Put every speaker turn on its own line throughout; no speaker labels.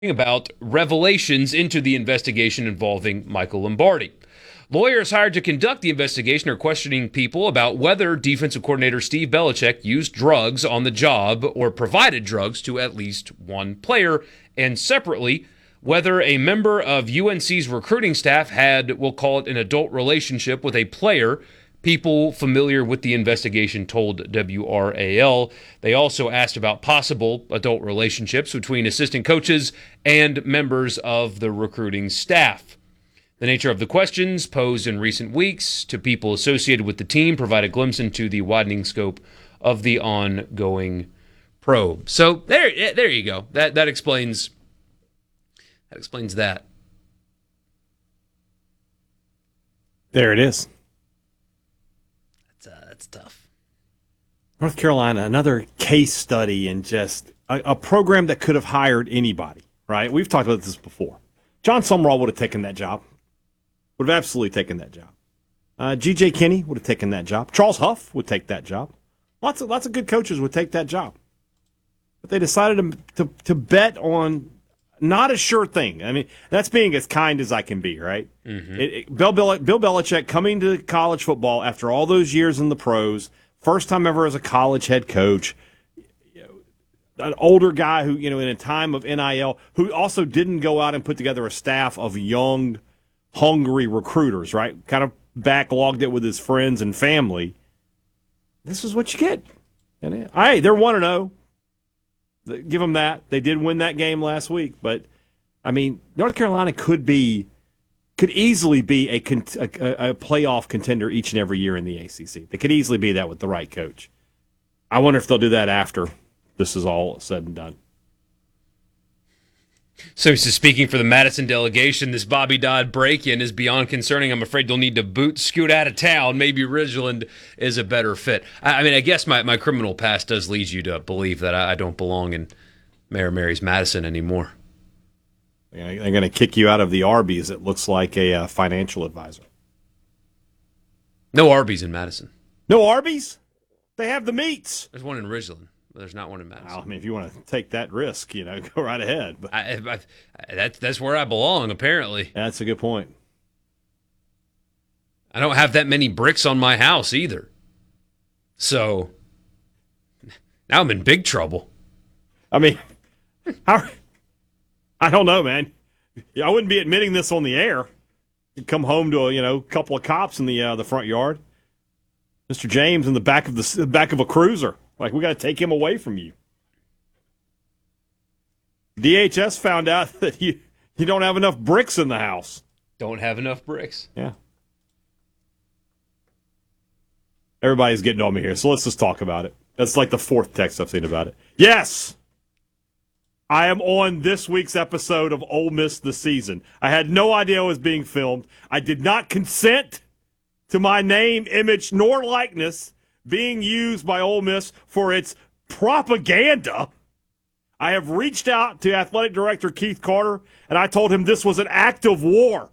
about revelations into the investigation involving Michael Lombardi. Lawyers hired to conduct the investigation are questioning people about whether defensive coordinator Steve Belichick used drugs on the job or provided drugs to at least one player, and separately, whether a member of UNC's recruiting staff had, we'll call it, an adult relationship with a player. People familiar with the investigation told WRAL. They also asked about possible adult relationships between assistant coaches and members of the recruiting staff. The nature of the questions posed in recent weeks to people associated with the team provide a glimpse into the widening scope of the ongoing probe. So there you go. That explains that.
There it is.
That's tough.
North Carolina, another case study in just a program that could have hired anybody, right? We've talked about this before. John Sumrall would have taken that job. Would have absolutely taken that job. G.J. Kinney would have taken that job. Charles Huff would take that job. Lots of good coaches would take that job. But they decided to bet on not a sure thing. I mean, that's being as kind as I can be, right? Mm-hmm. Bill Belichick coming to college football after all those years in the pros, first time ever as a college head coach, an older guy who, in a time of NIL, who also didn't go out and put together a staff of young, hungry recruiters, right? Kind of backlogged it with his friends and family. This is what you get. And hey, they're 1-0. Give them that. They did win that game last week, but I mean, North Carolina could easily be a playoff contender each and every year in the ACC. They could easily be that with the right coach. I wonder if they'll do that after this is all said and done.
So speaking for the Madison delegation, this Bobby Dodd break-in is beyond concerning. I'm afraid they'll need to scoot out of town. Maybe Ridgeland is a better fit. I mean, I guess my criminal past does lead you to believe that I don't belong in Mayor Mary's Madison anymore.
They're going to kick you out of the Arby's, it looks like, a financial advisor.
No Arby's in Madison.
No Arby's? They have the meats.
There's one in Ridgeland. There's not one in Madison.
Well, I mean, if you want to take that risk, go right ahead. But
that's where I belong, apparently.
That's a good point.
I don't have that many bricks on my house either. So now I'm in big trouble.
I mean, I don't know, man. I wouldn't be admitting this on the air. You'd come home to a couple of cops in the front yard. Mr. James in the back of a cruiser. Like, we got to take him away from you. DHS found out that you don't have enough bricks in the house.
Don't have enough bricks.
Yeah. Everybody's getting on me here, so let's just talk about it. That's like the fourth text I've seen about it. Yes! I am on this week's episode of Ole Miss the Season. I had no idea it was being filmed. I did not consent to my name, image, nor likeness being used by Ole Miss for its propaganda. I have reached out to athletic director Keith Carter, and I told him this was an act of war.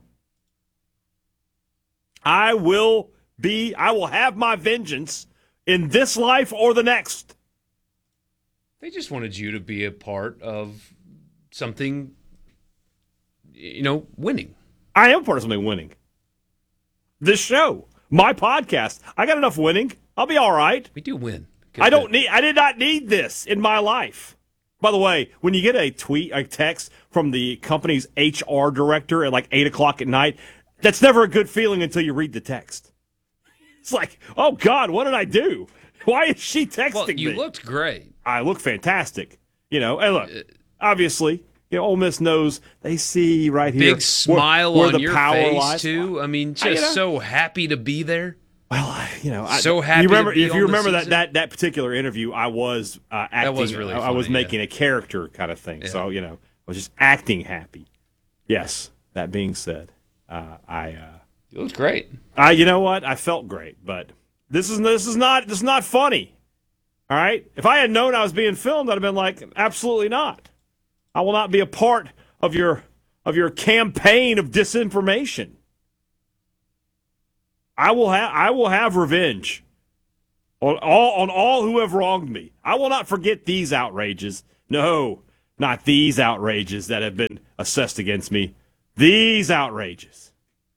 I will have my vengeance in this life or the next.
They just wanted you to be a part of something, winning.
I am part of something winning. This show, my podcast, I got enough winning. I'll be all right.
We do win.
I did not need this in my life. By the way, when you get a text from the company's HR director at like 8 o'clock at night, that's never a good feeling until you read the text. It's like, oh God, what did I do? Why is she texting me?
You looked great.
I look fantastic. And look, obviously, Ole Miss knows, they see right here.
Big smile
where
on
the
your
power
face,
lies.
too. I mean, just so happy to be there.
Well,
so happy.
If you remember that particular interview, I was acting.
That was really funny,
I was making a character kind of thing. Yeah. So I was just acting happy. Yes. That being said,
you looked great.
You know what? I felt great, but this is not funny. All right. If I had known I was being filmed, I'd have been like, absolutely not. I will not be a part of your campaign of disinformation. I will have revenge on all who have wronged me. I will not forget these outrages. No, Not these outrages that have been assessed against me. These outrages.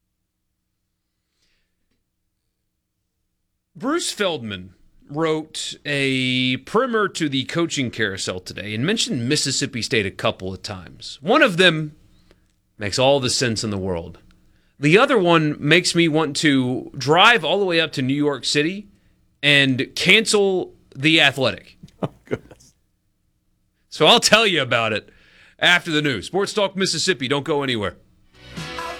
Bruce Feldman wrote a primer to the coaching carousel today and mentioned Mississippi State a couple of times. One of them makes all the sense in the world. The other one makes me want to drive all the way up to New York City and cancel The Athletic.
Oh, goodness.
So I'll tell you about it after the news. Sports Talk Mississippi. Don't go anywhere.